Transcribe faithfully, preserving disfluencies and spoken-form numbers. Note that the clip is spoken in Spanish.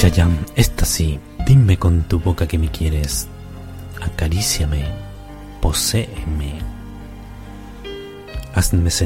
Chayanne, esta sí, dime con tu boca que me quieres, acaríciame, poséeme, hazme sentir